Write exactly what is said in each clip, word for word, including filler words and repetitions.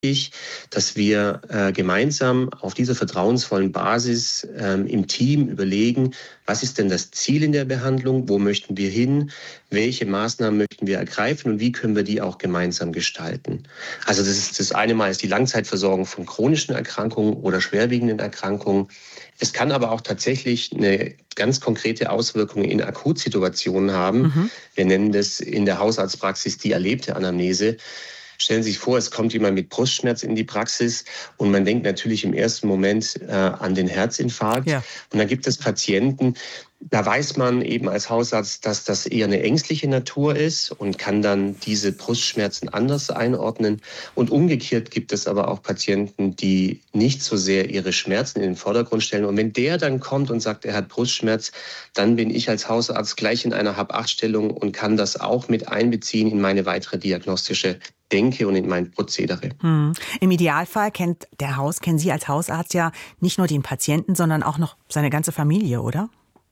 ich, dass wir äh, gemeinsam auf dieser vertrauensvollen Basis ähm, im Team überlegen, was ist denn das Ziel in der Behandlung, wo möchten wir hin, welche Maßnahmen möchten wir ergreifen und wie können wir die auch gemeinsam gestalten. Also das ist das eine Mal ist die Langzeitversorgung von chronischen Erkrankungen oder schwerwiegenden Erkrankungen. Es kann aber auch tatsächlich eine ganz konkrete Auswirkung in Akutsituationen haben. Mhm. Wir nennen das in der Hausarztpraxis die erlebte Anamnese. Stellen Sie sich vor, es kommt jemand mit Brustschmerz in die Praxis und man denkt natürlich im ersten Moment äh, an den Herzinfarkt. Ja. Und dann gibt es Patienten, da weiß man eben als Hausarzt, dass das eher eine ängstliche Natur ist und kann dann diese Brustschmerzen anders einordnen. Und umgekehrt gibt es aber auch Patienten, die nicht so sehr ihre Schmerzen in den Vordergrund stellen. Und wenn der dann kommt und sagt, er hat Brustschmerz, dann bin ich als Hausarzt gleich in einer Hab-acht-Stellung und kann das auch mit einbeziehen in meine weitere diagnostische Denke und in mein Prozedere. Hm. Im Idealfall kennt der Haus, kennen Sie als Hausarzt ja nicht nur den Patienten, sondern auch noch seine ganze Familie, oder?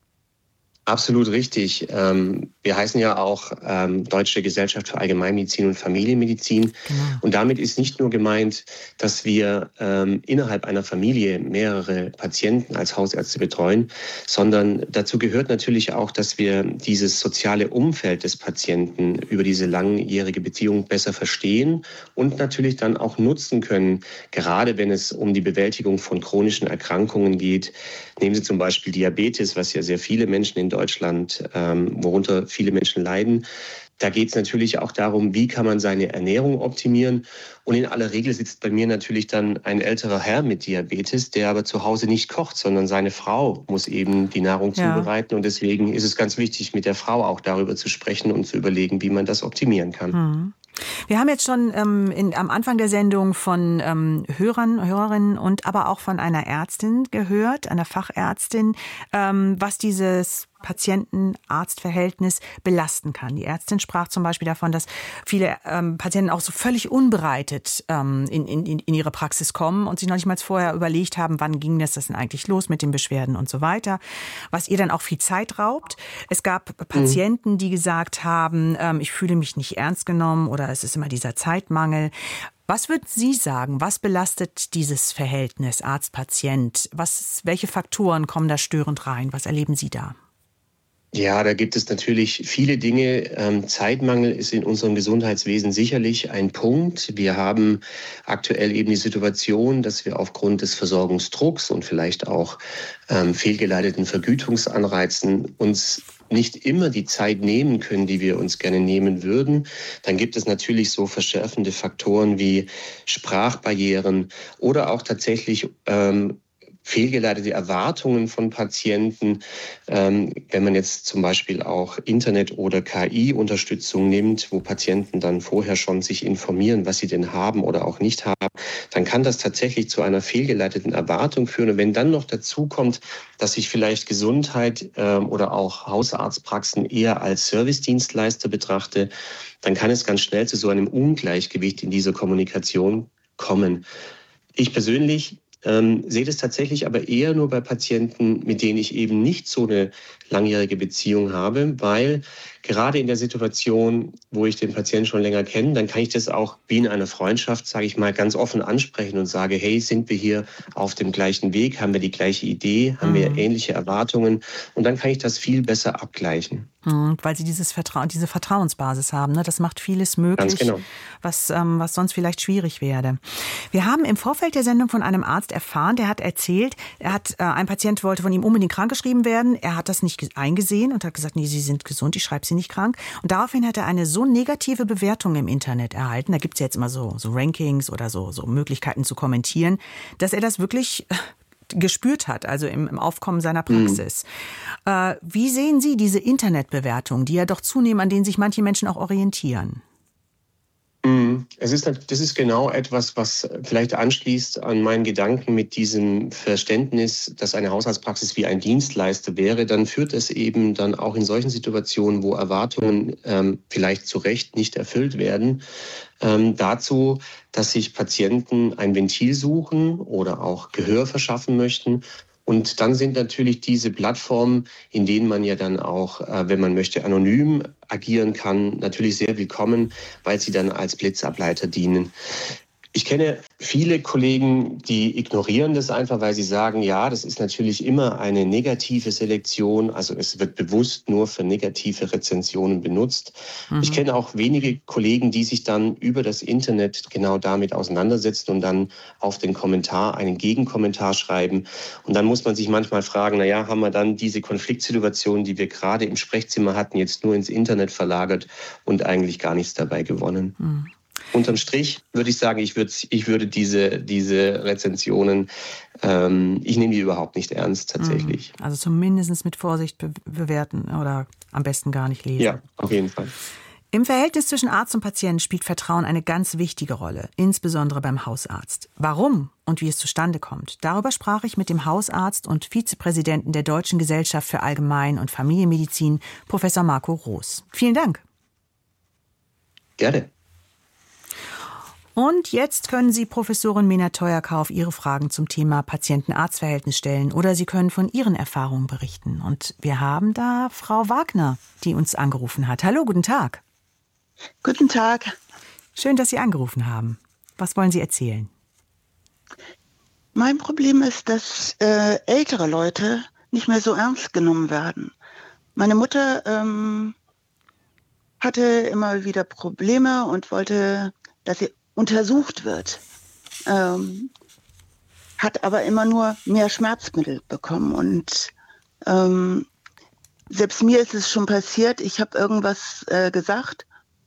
Absolut richtig. Ähm, wir heißen ja auch ähm, Deutsche Gesellschaft für Allgemeinmedizin und Familienmedizin. Genau. Und damit ist nicht nur gemeint, dass wir ähm, innerhalb einer Familie mehrere Patienten als Hausärzte betreuen, sondern dazu gehört natürlich auch, dass wir dieses soziale Umfeld des Patienten über diese langjährige Beziehung besser verstehen und natürlich dann auch nutzen können, gerade wenn es um die Bewältigung von chronischen Erkrankungen geht. Nehmen Sie zum Beispiel Diabetes, was ja sehr viele Menschen in Deutschland, ähm, worunter viele Menschen leiden. Da geht es natürlich auch darum, wie kann man seine Ernährung optimieren. Und in aller Regel sitzt bei mir natürlich dann ein älterer Herr mit Diabetes, der aber zu Hause nicht kocht, sondern seine Frau muss eben die Nahrung Ja. zubereiten. Und deswegen ist es ganz wichtig, mit der Frau auch darüber zu sprechen und zu überlegen, wie man das optimieren kann. Hm. Wir haben jetzt schon ähm, in, am Anfang der Sendung von ähm, Hörern, Hörerinnen und aber auch von einer Ärztin gehört, einer Fachärztin, ähm, was dieses Patienten-Arzt-Verhältnis belasten kann. Die Ärztin sprach zum Beispiel davon, dass viele ähm, Patienten auch so völlig unbereitet ähm, in, in, in ihre Praxis kommen und sich noch nicht mal vorher überlegt haben, wann ging das, das denn eigentlich los mit den Beschwerden und so weiter, was ihr dann auch viel Zeit raubt. Es gab Patienten, die gesagt haben, ähm, ich fühle mich nicht ernst genommen oder es ist immer dieser Zeitmangel. Was würden Sie sagen, was belastet dieses Verhältnis Arzt-Patient? Was, welche Faktoren kommen da störend rein? Was erleben Sie da? Ja, da gibt es natürlich viele Dinge. Ähm, Zeitmangel ist in unserem Gesundheitswesen sicherlich ein Punkt. Wir haben aktuell eben die Situation, dass wir aufgrund des Versorgungsdrucks und vielleicht auch ähm, fehlgeleiteten Vergütungsanreizen uns nicht immer die Zeit nehmen können, die wir uns gerne nehmen würden. Dann gibt es natürlich so verschärfende Faktoren wie Sprachbarrieren oder auch tatsächlich ähm, fehlgeleitete Erwartungen von Patienten, ähm, wenn man jetzt zum Beispiel auch Internet- oder K I-Unterstützung nimmt, wo Patienten dann vorher schon sich informieren, was sie denn haben oder auch nicht haben, dann kann das tatsächlich zu einer fehlgeleiteten Erwartung führen. Und wenn dann noch dazu kommt, dass ich vielleicht Gesundheit ähm, oder auch Hausarztpraxen eher als Servicedienstleister betrachte, dann kann es ganz schnell zu so einem Ungleichgewicht in dieser Kommunikation kommen. Ich persönlich Ähm, sehe das tatsächlich aber eher nur bei Patienten, mit denen ich eben nicht so eine langjährige Beziehung habe, weil gerade in der Situation, wo ich den Patienten schon länger kenne, dann kann ich das auch wie in einer Freundschaft, sage ich mal, ganz offen ansprechen und sage, hey, sind wir hier auf dem gleichen Weg, haben wir die gleiche Idee, haben wir ähnliche Erwartungen und dann kann ich das viel besser abgleichen. Mhm, weil Sie dieses Vertra- diese Vertrauensbasis haben, ne? Das macht vieles möglich, Ganz genau. was, ähm, was sonst vielleicht schwierig wäre. Wir haben im Vorfeld der Sendung von einem Arzt erfahren, der hat erzählt, er hat, äh, ein Patient wollte von ihm unbedingt krankgeschrieben werden, er hat das nicht eingesehen und hat gesagt, nee, Sie sind gesund, ich schreibe Sie nicht krank. Und daraufhin hat er eine so negative Bewertung im Internet erhalten, da gibt es ja jetzt immer so, so Rankings oder so, so Möglichkeiten zu kommentieren, dass er das wirklich gespürt hat, also im, im Aufkommen seiner Praxis. Mhm. Äh, wie sehen Sie diese Internetbewertung, die ja doch zunehmen, an denen sich manche Menschen auch orientieren? Es ist, das ist genau etwas, was vielleicht anschließt an meinen Gedanken mit diesem Verständnis, dass eine Hausarztpraxis wie ein Dienstleister wäre. Dann führt es eben dann auch in solchen Situationen, wo Erwartungen ähm, vielleicht zu Recht nicht erfüllt werden, ähm, dazu, dass sich Patienten ein Ventil suchen oder auch Gehör verschaffen möchten. Und dann sind natürlich diese Plattformen, in denen man ja dann auch, äh, wenn man möchte, anonym agieren kann, natürlich sehr willkommen, weil sie dann als Blitzableiter dienen. Ich kenne viele Kollegen, die ignorieren das einfach, weil sie sagen, ja, das ist natürlich immer eine negative Selektion. Also es wird bewusst nur für negative Rezensionen benutzt. Mhm. Ich kenne auch wenige Kollegen, die sich dann über das Internet genau damit auseinandersetzen und dann auf den Kommentar einen Gegenkommentar schreiben. Und dann muss man sich manchmal fragen, na ja, haben wir dann diese Konfliktsituation, die wir gerade im Sprechzimmer hatten, jetzt nur ins Internet verlagert und eigentlich gar nichts dabei gewonnen. Mhm. Unterm Strich würde ich sagen, ich würde, ich würde diese, diese Rezensionen, ähm, ich nehme die überhaupt nicht ernst tatsächlich. Also zumindest mit Vorsicht be- bewerten oder am besten gar nicht lesen. Ja, auf jeden Fall. Im Verhältnis zwischen Arzt und Patienten spielt Vertrauen eine ganz wichtige Rolle, insbesondere beim Hausarzt. Warum und wie es zustande kommt, darüber sprach ich mit dem Hausarzt und Vizepräsidenten der Deutschen Gesellschaft für Allgemein- und Familienmedizin, Professor Marco Roos. Vielen Dank. Gerne. Und jetzt können Sie Professorin Mena Theuerkauf Ihre Fragen zum Thema Patient-Arzt-Verhältnis stellen oder Sie können von Ihren Erfahrungen berichten. Und wir haben da Frau Wagner, die uns angerufen hat. Hallo, guten Tag. Guten Tag. Schön, dass Sie angerufen haben. Was wollen Sie erzählen? Mein Problem ist, dass äh, ältere Leute nicht mehr so ernst genommen werden. Meine Mutter ähm, hatte immer wieder Probleme und wollte, dass sie untersucht wird, ähm, hat aber immer nur mehr Schmerzmittel bekommen. Und ähm, selbst mir ist es schon passiert, ich habe irgendwas äh, gesagt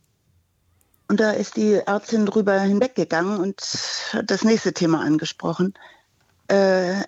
und da ist die Ärztin drüber hinweggegangen und hat das nächste Thema angesprochen. Äh,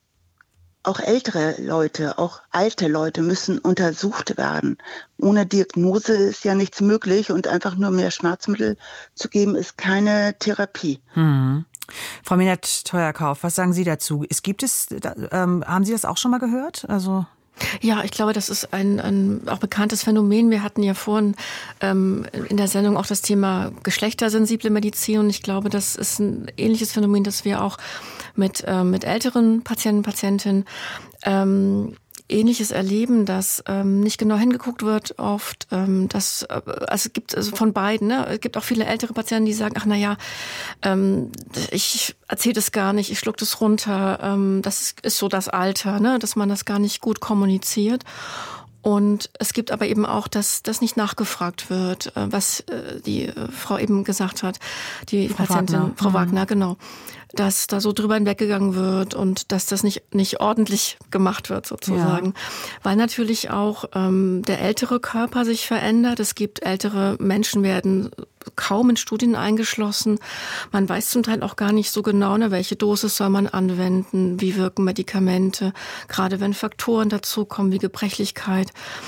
auch ältere Leute, auch alte Leute müssen untersucht werden. Ohne Diagnose ist ja nichts möglich und einfach nur mehr Schmerzmittel zu geben, ist keine Therapie. Hm. Frau Mena Theuerkauf, was sagen Sie dazu? Es gibt es, ähm, haben Sie das auch schon mal gehört? Also Ja, ich glaube, das ist ein, ein auch bekanntes Phänomen. Wir hatten ja vorhin ähm, in der Sendung auch das Thema geschlechtersensible Medizin und ich glaube, das ist ein ähnliches Phänomen, das wir auch mit äh, mit älteren Patienten, Patientinnen ähm, Ähnliches erleben, dass ähm, nicht genau hingeguckt wird oft. Ähm, dass, äh, also es gibt also von beiden, ne? Es gibt auch viele ältere Patienten, die sagen, ach na ja, ähm, ich erzähle das gar nicht, ich schluck das runter. Ähm, das ist, ist so das Alter, ne? Dass man das gar nicht gut kommuniziert. Und es gibt aber eben auch, dass das nicht nachgefragt wird, was die Frau eben gesagt hat, die Frau Patientin, Wagner. Frau Mhm. Wagner, genau, dass da so drüber hinweggegangen wird und dass das nicht nicht ordentlich gemacht wird sozusagen, ja. Weil natürlich auch ähm, der ältere Körper sich verändert. Es gibt ältere Menschen, werden kaum in Studien eingeschlossen. Man weiß zum Teil auch gar nicht so genau, ne, welche Dosis soll man anwenden, wie wirken Medikamente, gerade wenn Faktoren dazukommen wie Gebrechlichkeit.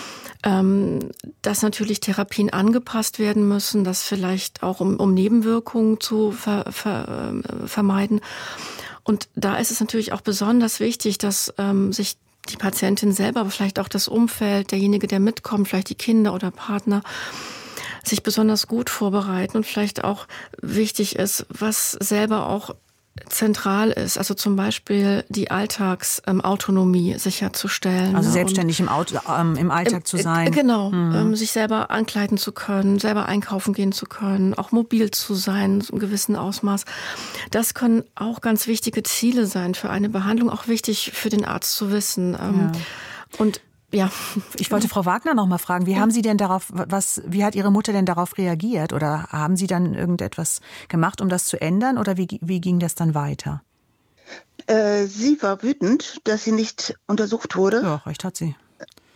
Ähm, dass natürlich Therapien angepasst werden müssen, das vielleicht auch um, um Nebenwirkungen zu ver, ver, äh, vermeiden. Und da ist es natürlich auch besonders wichtig, dass ähm, sich die Patientin selber, aber vielleicht auch das Umfeld, derjenige, der mitkommt, vielleicht die Kinder oder Partner, sich besonders gut vorbereiten und vielleicht auch wichtig ist, was selber auch zentral ist, also zum Beispiel die Alltagsautonomie ähm, sicherzustellen. Also ne? selbstständig im, Auto, ähm, im Alltag äh, zu sein. Äh, genau, mhm. ähm, sich selber ankleiden zu können, selber einkaufen gehen zu können, auch mobil zu sein, in einem gewissen Ausmaß. Das können auch ganz wichtige Ziele sein für eine Behandlung, auch wichtig für den Arzt zu wissen. Ähm, ja. Und ja, ich wollte Frau Wagner noch mal fragen, wie ja. haben Sie denn darauf, was, wie hat Ihre Mutter denn darauf reagiert? Oder haben Sie dann irgendetwas gemacht, um das zu ändern? Oder wie, wie ging das dann weiter? Äh, sie war wütend, dass sie nicht untersucht wurde. Ja, recht hat sie.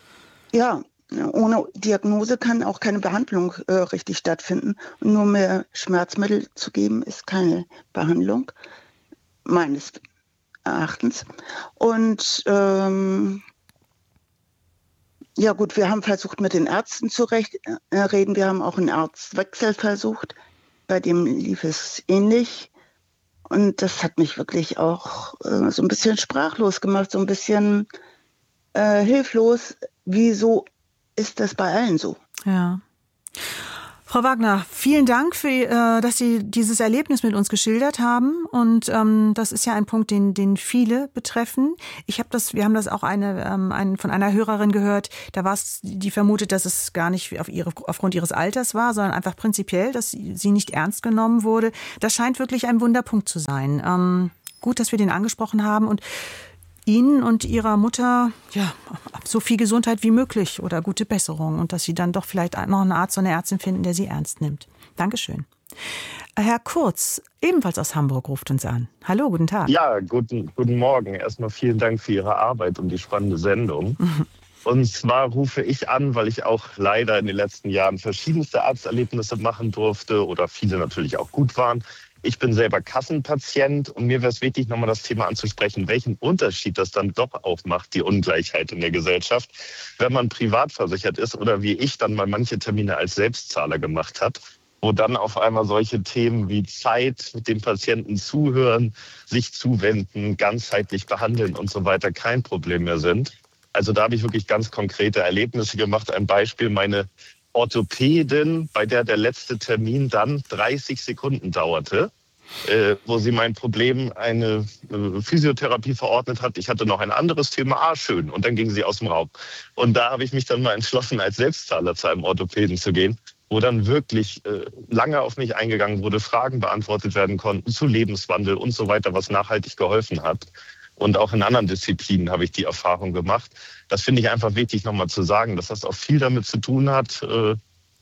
Ja, ohne Diagnose kann auch keine Behandlung äh, richtig stattfinden. Und nur mehr Schmerzmittel zu geben, ist keine Behandlung, meines Erachtens. Und ähm, ja gut, wir haben versucht, mit den Ärzten zu recht, äh, reden. Wir haben auch einen Arztwechsel versucht. Bei dem lief es ähnlich. Und das hat mich wirklich auch äh, so ein bisschen sprachlos gemacht, so ein bisschen äh, hilflos. Wieso ist das bei allen so? Ja. Frau Wagner, vielen Dank, für, äh, dass Sie dieses Erlebnis mit uns geschildert haben. Und ähm, das ist ja ein Punkt, den, den viele betreffen. Ich habe das, wir haben das auch eine, ähm, ein, von einer Hörerin gehört. Da war es, die vermutet, dass es gar nicht auf ihre, aufgrund ihres Alters war, sondern einfach prinzipiell, dass sie nicht ernst genommen wurde. Das scheint wirklich ein Wunderpunkt zu sein. Ähm, gut, dass wir den angesprochen haben und Ihnen und Ihrer Mutter ja so viel Gesundheit wie möglich oder gute Besserung und dass Sie dann doch vielleicht noch einen Arzt oder eine Ärztin finden, der Sie ernst nimmt. Dankeschön. Herr Kurz, ebenfalls aus Hamburg, ruft uns an. Hallo, guten Tag. Ja, guten, guten Morgen. Erstmal vielen Dank für Ihre Arbeit und die spannende Sendung. Mhm. Und zwar rufe ich an, weil ich auch leider in den letzten Jahren verschiedenste Arzterlebnisse machen durfte oder viele natürlich auch gut waren. Ich bin selber Kassenpatient und mir wäre es wichtig, nochmal das Thema anzusprechen, welchen Unterschied das dann doch auch macht, die Ungleichheit in der Gesellschaft, wenn man privat versichert ist oder wie ich dann mal manche Termine als Selbstzahler gemacht habe, wo dann auf einmal solche Themen wie Zeit, mit dem Patienten zuhören, sich zuwenden, ganzheitlich behandeln und so weiter kein Problem mehr sind. Also da habe ich wirklich ganz konkrete Erlebnisse gemacht. Ein Beispiel, meine Orthopädin, bei der der letzte Termin dann dreißig Sekunden dauerte, äh, wo sie mein Problem eine äh, Physiotherapie verordnet hat. Ich hatte noch ein anderes Thema, ah schön, und dann ging sie aus dem Raum. Und da habe ich mich dann mal entschlossen, als Selbstzahler zu einem Orthopäden zu gehen, wo dann wirklich äh, lange auf mich eingegangen wurde, Fragen beantwortet werden konnten zu Lebenswandel und so weiter, was nachhaltig geholfen hat. Und auch in anderen Disziplinen habe ich die Erfahrung gemacht. Das finde ich einfach wichtig, nochmal zu sagen, dass das auch viel damit zu tun hat, äh,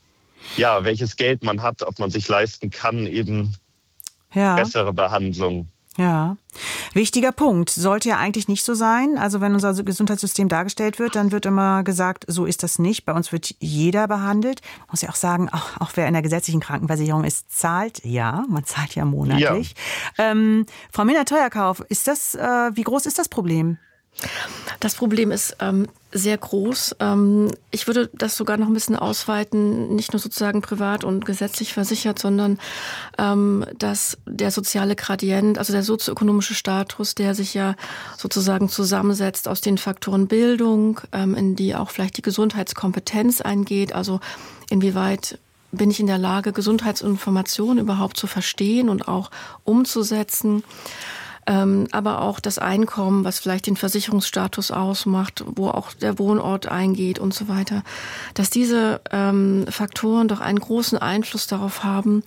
ja, welches Geld man hat, ob man sich leisten kann, eben ja. bessere Behandlung. Ja, wichtiger Punkt. Sollte ja eigentlich nicht so sein. Also wenn unser Gesundheitssystem dargestellt wird, dann wird immer gesagt, so ist das nicht. Bei uns wird jeder behandelt. Man muss ja auch sagen, auch, auch wer in der gesetzlichen Krankenversicherung ist, zahlt. Ja, man zahlt ja monatlich. Ja. Ähm, Frau Minna-Teuerkauf, ist das, äh, wie groß ist das Problem? Das Problem ist ähm, sehr groß. Ähm, ich würde das sogar noch ein bisschen ausweiten, nicht nur sozusagen privat und gesetzlich versichert, sondern ähm, dass der soziale Gradient, also der sozioökonomische Status, der sich ja sozusagen zusammensetzt aus den Faktoren Bildung, ähm, in die auch vielleicht die Gesundheitskompetenz eingeht, also inwieweit bin ich in der Lage, Gesundheitsinformationen überhaupt zu verstehen und auch umzusetzen. Ähm, aber auch das Einkommen, was vielleicht den Versicherungsstatus ausmacht, wo auch der Wohnort eingeht und so weiter, dass diese ähm, Faktoren doch einen großen Einfluss darauf haben,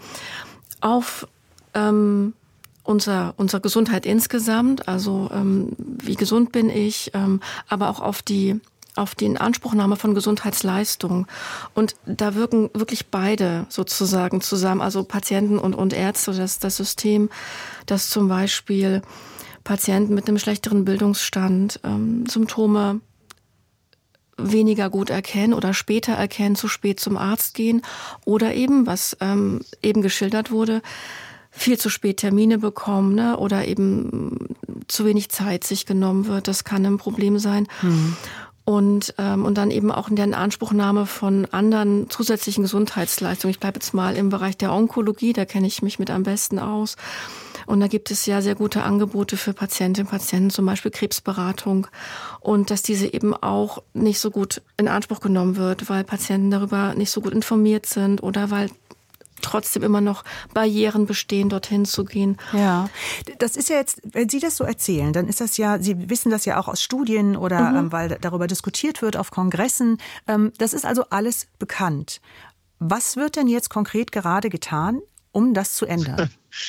auf ähm, unser, unsere Gesundheit insgesamt, also ähm, wie gesund bin ich, ähm, aber auch auf die auf die Inanspruchnahme von Gesundheitsleistungen. Und da wirken wirklich beide sozusagen zusammen, also Patienten und, und Ärzte, das, das System, dass zum Beispiel Patienten mit einem schlechteren Bildungsstand ähm, Symptome weniger gut erkennen oder später erkennen, zu spät zum Arzt gehen oder eben, was ähm, eben geschildert wurde, viel zu spät Termine bekommen, ne? Oder eben zu wenig Zeit sich genommen wird. Das kann ein Problem sein. Mhm. Und, ähm, und dann eben auch in der Inanspruchnahme von anderen zusätzlichen Gesundheitsleistungen. Ich bleibe jetzt mal im Bereich der Onkologie, da kenne ich mich mit am besten aus. Und da gibt es ja sehr gute Angebote für Patientinnen und Patienten, zum Beispiel Krebsberatung. Und dass diese eben auch nicht so gut in Anspruch genommen wird, weil Patienten darüber nicht so gut informiert sind oder weil trotzdem immer noch Barrieren bestehen, dorthin zu gehen. Ja, das ist ja jetzt, wenn Sie das so erzählen, dann ist das ja, Sie wissen das ja auch aus Studien oder mhm. ähm, weil darüber diskutiert wird auf Kongressen. Ähm, das ist also alles bekannt. Was wird denn jetzt konkret gerade getan, um das zu ändern?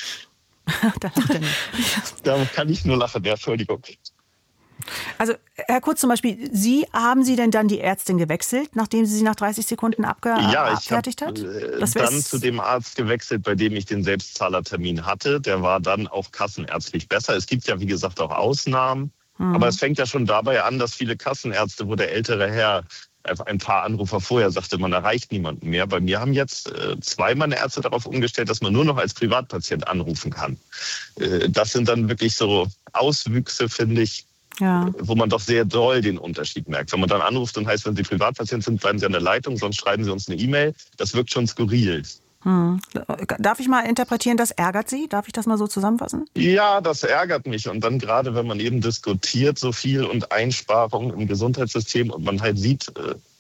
Da lacht er nicht. Da kann ich nur lachen, ja, Entschuldigung. Also, Herr Kurz, zum Beispiel, Sie, haben Sie denn dann die Ärztin gewechselt, nachdem sie sie nach dreißig Sekunden abge- ja, abfertigt hat? Äh, das dann zu dem Arzt gewechselt, bei dem ich den Selbstzahlertermin hatte. Der war dann auch kassenärztlich besser. Es gibt ja, wie gesagt, auch Ausnahmen. Mhm. Aber es fängt ja schon dabei an, dass viele Kassenärzte, wo der ältere Herr ein paar Anrufer vorher sagte, man erreicht niemanden mehr. Bei mir haben jetzt äh, zwei meiner Ärzte darauf umgestellt, dass man nur noch als Privatpatient anrufen kann. Äh, das sind dann wirklich so Auswüchse, finde ich, ja. wo man doch sehr doll den Unterschied merkt. Wenn man dann anruft und heißt, wenn Sie Privatpatient sind, bleiben Sie an der Leitung, sonst schreiben Sie uns eine E-Mail. Das wirkt schon skurril. Hm. Darf ich mal interpretieren, das ärgert Sie? Darf ich das mal so zusammenfassen? Ja, das ärgert mich. Und dann gerade, wenn man eben diskutiert so viel und Einsparungen im Gesundheitssystem und man halt sieht,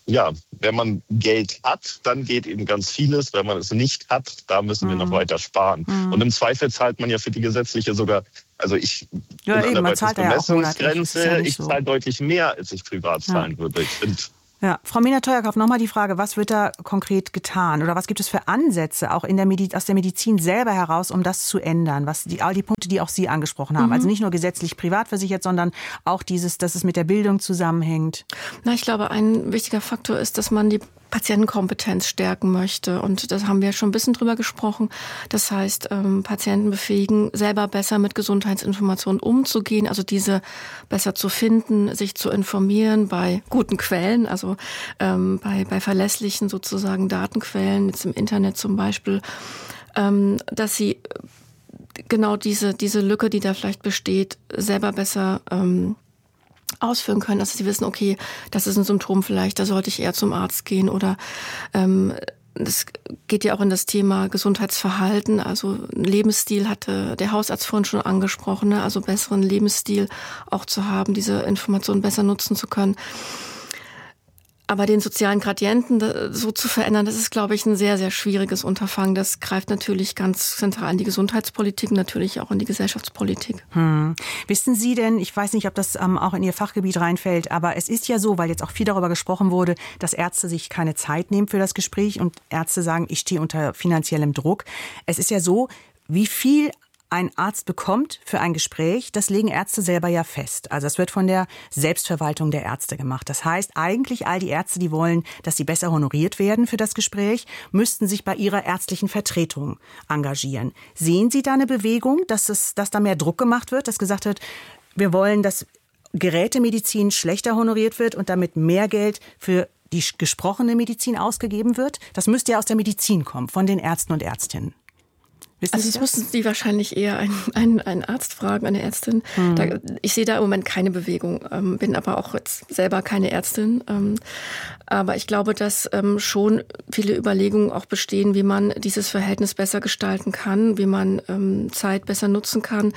ja, wenn man Geld hat, dann geht eben ganz vieles. Wenn man es nicht hat, da müssen wir mhm. noch weiter sparen. Mhm. Und im Zweifel zahlt man ja für die gesetzliche sogar, also ich ja, bin eben, an der Bemessungsgrenze, ja ich so. zahle deutlich mehr, als ich privat zahlen ja. würde. Ich finde. Ja, Frau Mehner-Theuerkauf, nochmal die Frage, was wird da konkret getan oder was gibt es für Ansätze auch in der Medi- aus der Medizin selber heraus, um das zu ändern? Was die, all die Punkte, die auch Sie angesprochen haben, mhm. also nicht nur gesetzlich privat versichert, sondern auch dieses, dass es mit der Bildung zusammenhängt. Na, ich glaube, ein wichtiger Faktor ist, dass man die Patientenkompetenz stärken möchte. Und das haben wir schon ein bisschen drüber gesprochen. Das heißt, ähm, Patienten befähigen, selber besser mit Gesundheitsinformationen umzugehen, also diese besser zu finden, sich zu informieren bei guten Quellen, also ähm, bei, bei verlässlichen sozusagen Datenquellen, jetzt im Internet zum Beispiel, ähm, dass sie genau diese, diese Lücke, die da vielleicht besteht, selber besser ähm, ausführen können, dass sie wissen, okay, das ist ein Symptom vielleicht, da sollte ich eher zum Arzt gehen oder ähm, das geht ja auch in das Thema Gesundheitsverhalten, also Lebensstil hatte der Hausarzt vorhin schon angesprochen, ne? Also besseren Lebensstil auch zu haben, diese Informationen besser nutzen zu können. Aber den sozialen Gradienten so zu verändern, das ist, glaube ich, ein sehr, sehr schwieriges Unterfangen. Das greift natürlich ganz zentral in die Gesundheitspolitik, natürlich auch in die Gesellschaftspolitik. Hm. Wissen Sie denn, ich weiß nicht, ob das ähm, auch in Ihr Fachgebiet reinfällt, aber es ist ja so, weil jetzt auch viel darüber gesprochen wurde, dass Ärzte sich keine Zeit nehmen für das Gespräch und Ärzte sagen, ich stehe unter finanziellem Druck. Es ist ja so, wie viel ein Arzt bekommt für ein Gespräch, das legen Ärzte selber ja fest. Also das wird von der Selbstverwaltung der Ärzte gemacht. Das heißt, eigentlich all die Ärzte, die wollen, dass sie besser honoriert werden für das Gespräch, müssten sich bei ihrer ärztlichen Vertretung engagieren. Sehen Sie da eine Bewegung, dass es, dass da mehr Druck gemacht wird, dass gesagt wird, wir wollen, dass Gerätemedizin schlechter honoriert wird und damit mehr Geld für die gesprochene Medizin ausgegeben wird? Das müsste ja aus der Medizin kommen, von den Ärzten und Ärztinnen. Wissen also das müssen Sie wahrscheinlich eher einen, einen, einen Arzt fragen, eine Ärztin. Hm. Da, ich sehe da im Moment keine Bewegung, ähm, bin aber auch jetzt selber keine Ärztin. Ähm, aber ich glaube, dass ähm, schon viele Überlegungen auch bestehen, wie man dieses Verhältnis besser gestalten kann, wie man ähm, Zeit besser nutzen kann.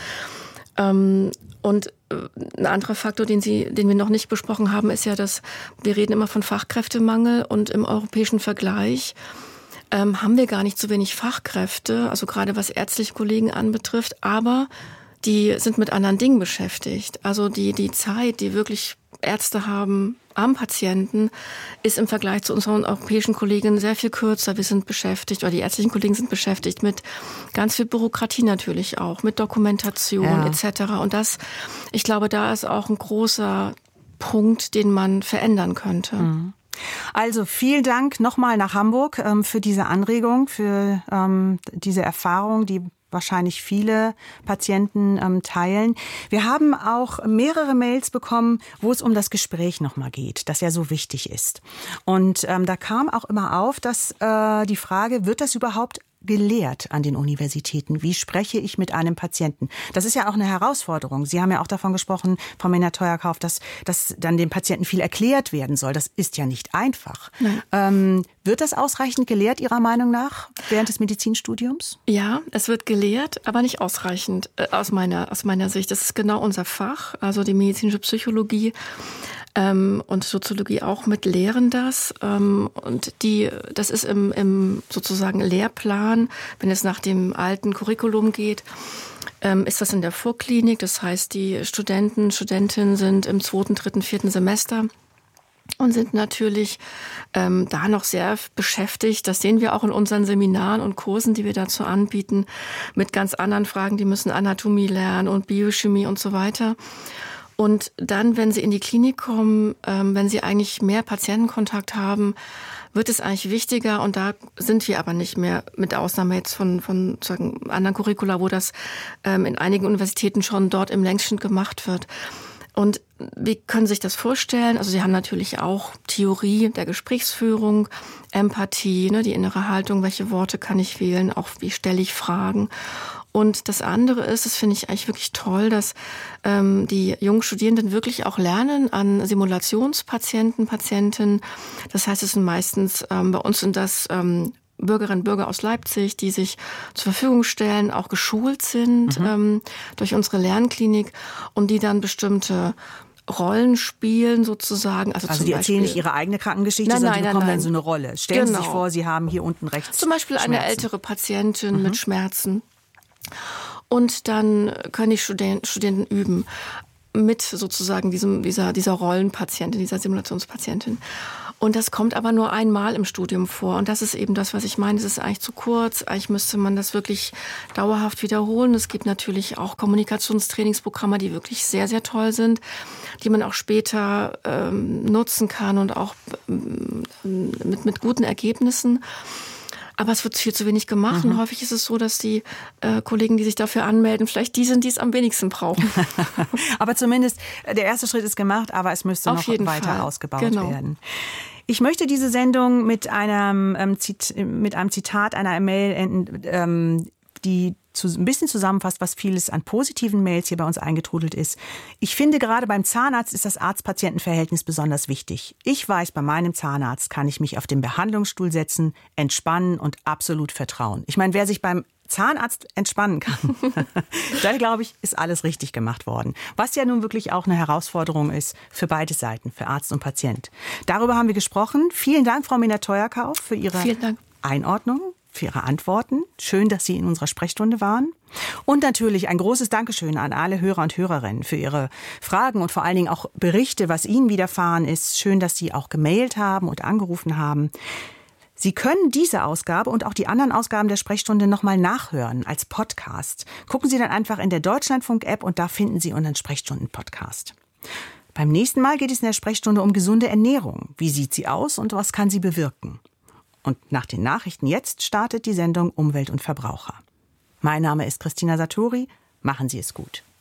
Ähm, und äh, ein anderer Faktor, den Sie, den wir noch nicht besprochen haben, ist ja, dass wir reden immer von Fachkräftemangel und im europäischen Vergleich Ähm, haben wir gar nicht so wenig Fachkräfte, also gerade was ärztliche Kollegen anbetrifft, aber die sind mit anderen Dingen beschäftigt. Also die, die Zeit, die wirklich Ärzte haben am Patienten, ist im Vergleich zu unseren europäischen Kollegen sehr viel kürzer. Wir sind beschäftigt, oder die ärztlichen Kollegen sind beschäftigt mit ganz viel Bürokratie natürlich auch, mit Dokumentation ja. et cetera. Und das, ich glaube, da ist auch ein großer Punkt, den man verändern könnte. Mhm. Also vielen Dank nochmal nach Hamburg ähm, für diese Anregung, für ähm, diese Erfahrung, die wahrscheinlich viele Patienten ähm, teilen. Wir haben auch mehrere Mails bekommen, wo es um das Gespräch nochmal geht, das ja so wichtig ist. Und ähm, da kam auch immer auf, dass äh, die Frage, wird das überhaupt gelehrt an den Universitäten? Wie spreche ich mit einem Patienten? Das ist ja auch eine Herausforderung. Sie haben ja auch davon gesprochen, Frau Mehner-Theuerkauf, dass, dass dann dem Patienten viel erklärt werden soll. Das ist ja nicht einfach. Ähm, wird das ausreichend gelehrt, Ihrer Meinung nach, während des Medizinstudiums? Ja, es wird gelehrt, aber nicht ausreichend äh, aus meiner, aus meiner Sicht. Das ist genau unser Fach, also die medizinische Psychologie. Ähm, und Soziologie auch mit lehren das. Ähm, und die, das ist im, im sozusagen Lehrplan, wenn es nach dem alten Curriculum geht, ähm, ist das in der Vorklinik. Das heißt, die Studenten, Studentinnen sind im zweiten, dritten, vierten Semester und sind natürlich ähm, da noch sehr beschäftigt. Das sehen wir auch in unseren Seminaren und Kursen, die wir dazu anbieten, mit ganz anderen Fragen. Die müssen Anatomie lernen und Biochemie und so weiter. Und dann, wenn sie in die Klinik kommen, ähm, wenn sie eigentlich mehr Patientenkontakt haben, wird es eigentlich wichtiger. Und da sind wir aber nicht mehr, mit Ausnahme jetzt von, von sagen, anderen Curricula, wo das ähm, in einigen Universitäten schon dort im Längsschnitt gemacht wird. Und wie können Sie sich das vorstellen? Also Sie haben natürlich auch Theorie der Gesprächsführung, Empathie, ne, die innere Haltung, welche Worte kann ich wählen, auch wie stelle ich Fragen. Und das andere ist, das finde ich eigentlich wirklich toll, dass ähm, die jungen Studierenden wirklich auch lernen an Simulationspatienten, Patientinnen. Das heißt, es sind meistens, ähm, bei uns sind das ähm, Bürgerinnen und Bürger aus Leipzig, die sich zur Verfügung stellen, auch geschult sind mhm. ähm, durch unsere Lernklinik und die dann bestimmte Rollenspielen sozusagen. Also, also zum die erzählen Beispiel, nicht ihre eigene Krankengeschichte, nein, sondern nein, die bekommen nein, dann so eine Rolle. Stellen genau. Sie sich vor, Sie haben hier unten rechts zum Beispiel eine Schmerzen. ältere Patientin mhm. mit Schmerzen. Und dann können die Studenten, Studenten üben mit sozusagen diesem, dieser, dieser Rollenpatientin, dieser Simulationspatientin. Und das kommt aber nur einmal im Studium vor. Und das ist eben das, was ich meine. Es ist eigentlich zu kurz. Eigentlich müsste man das wirklich dauerhaft wiederholen. Es gibt natürlich auch Kommunikationstrainingsprogramme, die wirklich sehr, sehr toll sind, die man auch später ähm, nutzen kann und auch ähm, mit, mit guten Ergebnissen. Aber es wird viel zu wenig gemacht. Mhm. Und häufig ist es so, dass die äh, Kollegen, die sich dafür anmelden, vielleicht die sind, die es am wenigsten brauchen. Aber zumindest der erste Schritt ist gemacht, aber es müsste Auf noch weiter Fall. ausgebaut genau. werden. Ich möchte diese Sendung mit einem, ähm, Zit- mit einem Zitat einer Mail enden, ähm, die zu, ein bisschen zusammenfasst, was vieles an positiven Mails hier bei uns eingetrudelt ist. Ich finde, gerade beim Zahnarzt ist das Arzt-Patienten-Verhältnis besonders wichtig. Ich weiß, bei meinem Zahnarzt kann ich mich auf den Behandlungsstuhl setzen, entspannen und absolut vertrauen. Ich meine, wer sich beim Zahnarzt entspannen kann, dann glaube ich, ist alles richtig gemacht worden. Was ja nun wirklich auch eine Herausforderung ist für beide Seiten, für Arzt und Patient. Darüber haben wir gesprochen. Vielen Dank, Frau Minna-Teuerkauf, für Ihre Vielen Dank. Einordnung, für Ihre Antworten. Schön, dass Sie in unserer Sprechstunde waren. Und natürlich ein großes Dankeschön an alle Hörer und Hörerinnen für Ihre Fragen und vor allen Dingen auch Berichte, was Ihnen widerfahren ist. Schön, dass Sie auch gemailt haben und angerufen haben. Sie können diese Ausgabe und auch die anderen Ausgaben der Sprechstunde nochmal nachhören als Podcast. Gucken Sie dann einfach in der Deutschlandfunk-App und da finden Sie unseren Sprechstunden-Podcast. Beim nächsten Mal geht es in der Sprechstunde um gesunde Ernährung. Wie sieht sie aus und was kann sie bewirken? Und nach den Nachrichten jetzt startet die Sendung Umwelt und Verbraucher. Mein Name ist Christina Satori. Machen Sie es gut.